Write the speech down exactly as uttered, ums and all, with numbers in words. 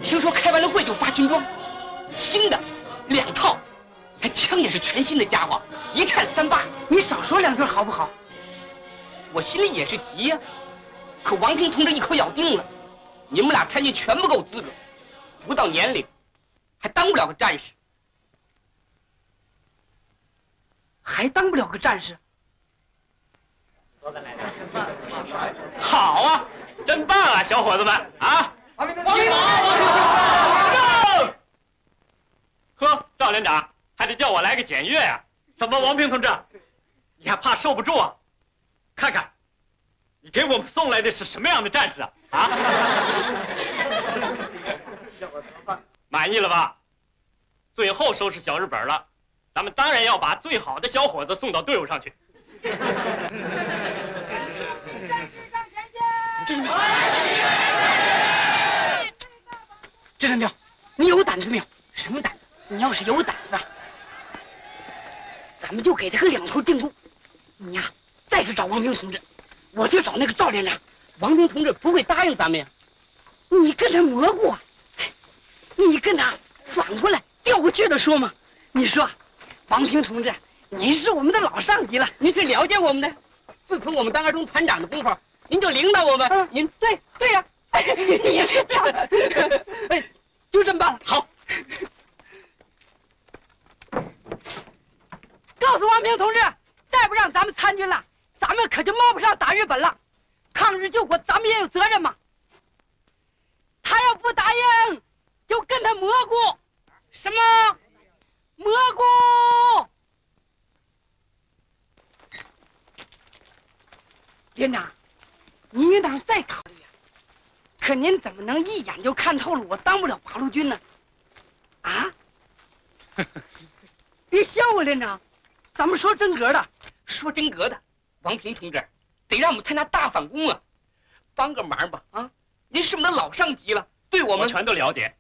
听说开完了会就发军装，新的两套，还枪也是全新的家伙，一颤三八。 你少说两句好不好？ 我心里也是急呀、啊，可王平同志一口咬定了，你们俩参军全不够资格，不到年龄，还当不了个战士。 还当不了个战士？ 好啊，真棒啊，小伙子们啊！ 王平同志，王呵，赵连长还得叫我来个检阅呀、啊？怎么，王平同志，你还怕受不住啊？看看，你给我们送来的是什么样的战士啊？啊！满意了吧？最后收拾小日本了。咱们当然要把最好的小伙子送到队伍上去。 这是这是苗，你有胆子没有？什么胆子？你要是有胆子，咱们就给他个两头定攻。你呀，再去找王平同志，我去找那个赵连长。 王平同志不会答应咱们呀。 你跟他蘑菇啊，你跟他反过来调过去的说嘛。你说。王平同志，您是我们的老上级了， 您最了解我们的。自从我们当二中团长的功夫，您就领导我们。 嗯、 您对对呀、啊，你是这样，哎，就这么办了。 好， 告诉王平同志，再不让咱们参军了，咱们可就冒不上打日本了。抗日救国，咱们也有责任嘛。他要不答应，就跟他蘑菇。什么？蘑菇，连长，您应当再考虑啊！可您怎么能一眼就看透了我当不了八路军呢？啊！别笑我，连长，咱们说真格的。 说真格的，王平同志，得让我们参加大反攻啊！帮个忙吧啊！您是我们的老上级了，对我们我全都了解。